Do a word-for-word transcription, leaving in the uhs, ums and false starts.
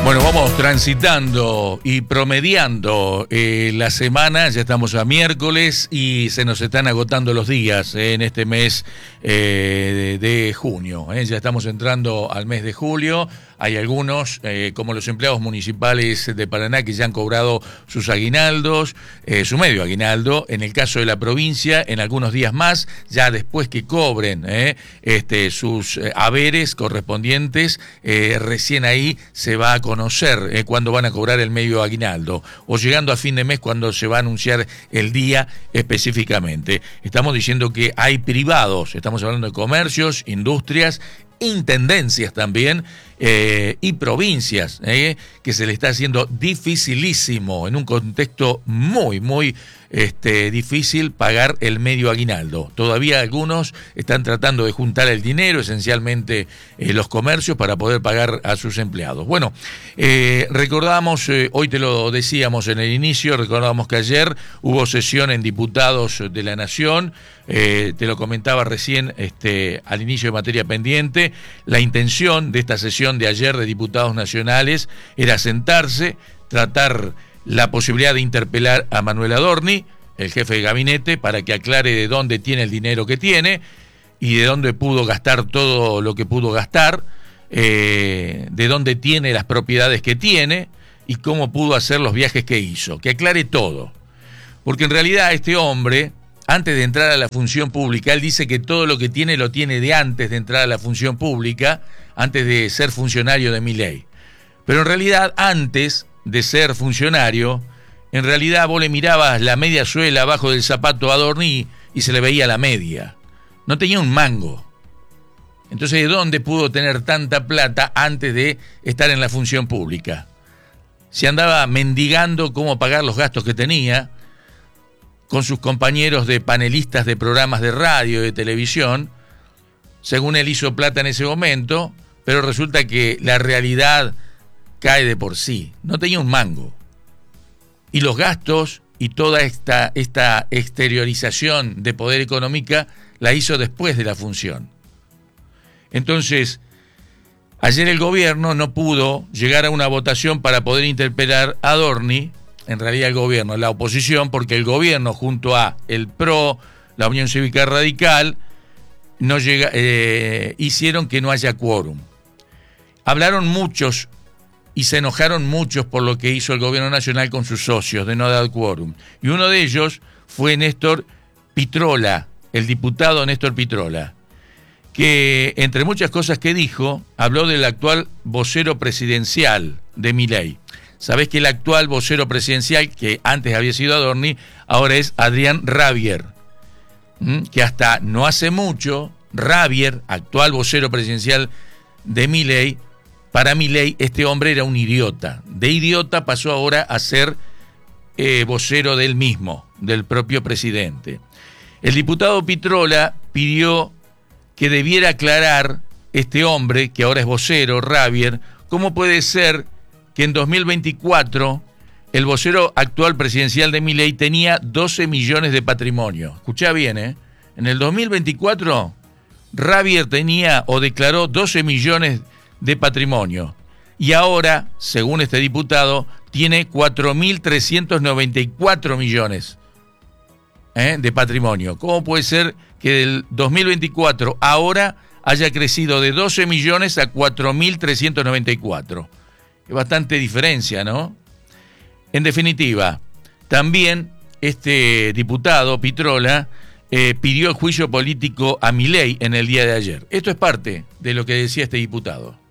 Bueno, vamos transitando y promediando eh, la semana, ya estamos a miércoles y se nos están agotando los días eh, en este mes eh, de, de junio. Eh. Ya estamos entrando al mes de julio. Hay algunos, eh, como los empleados municipales de Paraná, que ya han cobrado sus aguinaldos, eh, su medio aguinaldo. En el caso de la provincia, en algunos días más, ya después que cobren eh, este, sus eh, haberes correspondientes, eh, recién ahí se va a conocer eh, cuándo van a cobrar el medio aguinaldo, o llegando a fin de mes cuando se va a anunciar el día específicamente. Estamos diciendo que hay privados, estamos hablando de comercios, industrias, intendencias también eh, y provincias eh, que se le está haciendo dificilísimo en un contexto muy muy este, difícil pagar el medio aguinaldo. Todavía algunos están tratando de juntar el dinero, esencialmente eh, los comercios, para poder pagar a sus empleados. Bueno, eh, recordamos, eh, hoy te lo decíamos en el inicio, recordamos que ayer hubo sesión en Diputados de la Nación, eh, te lo comentaba recién este, al inicio de materia pendiente. La intención de esta sesión de ayer de Diputados Nacionales era sentarse, tratar la posibilidad de interpelar a Manuel Adorni, el jefe de gabinete, para que aclare de dónde tiene el dinero que tiene y de dónde pudo gastar todo lo que pudo gastar, eh, de dónde tiene las propiedades que tiene y cómo pudo hacer los viajes que hizo. Que aclare todo. Porque en realidad este hombre, antes de entrar a la función pública, él dice que todo lo que tiene lo tiene de antes de entrar a la función pública, antes de ser funcionario de Milei. Pero en realidad, antes de ser funcionario, en realidad vos le mirabas la media suela abajo del zapato a Adorni y se le veía la media. No tenía un mango. Entonces, ¿de dónde pudo tener tanta plata antes de estar en la función pública? Se andaba mendigando cómo pagar los gastos que tenía con sus compañeros de panelistas de programas de radio y de televisión. Según él hizo plata en ese momento, pero resulta que la realidad cae de por sí. No tenía un mango. Y los gastos y toda esta, esta exteriorización de poder económica la hizo después de la función. Entonces, ayer el gobierno no pudo llegar a una votación para poder interpelar a Adorni, en realidad el gobierno, la oposición, porque el gobierno junto a el P R O, la Unión Cívica Radical, no llega, eh, hicieron que no haya quórum. Hablaron muchos y se enojaron muchos por lo que hizo el gobierno nacional con sus socios de no dar quórum. Y uno de ellos fue Néstor Pitrola, el diputado Néstor Pitrola, que entre muchas cosas que dijo, habló del actual vocero presidencial de Milei. Sabés que el actual vocero presidencial, que antes había sido Adorni, ahora es Adrián Rabier, ¿Mm? que hasta no hace mucho, Rabier, actual vocero presidencial de Milei, para Milei este hombre era un idiota. De idiota pasó ahora a ser eh, vocero del mismo, del propio presidente. El diputado Pitrola pidió que debiera aclarar este hombre, que ahora es vocero, Rabier, cómo puede ser que en dos mil veinticuatro el vocero actual presidencial de Milei tenía doce millones de patrimonio. Escuchá bien, ¿eh? En el dos mil veinticuatro, Rabier tenía o declaró doce millones de patrimonio. Y ahora, según este diputado, tiene cuatro mil trescientos noventa y cuatro millones ¿eh? de patrimonio. ¿Cómo puede ser que del dos mil veinticuatro ahora haya crecido de doce millones a cuatro mil trescientos noventa y cuatro? Es bastante diferencia, ¿no? En definitiva, también este diputado, Pitrola, eh, pidió el juicio político a Milei en el día de ayer. Esto es parte de lo que decía este diputado.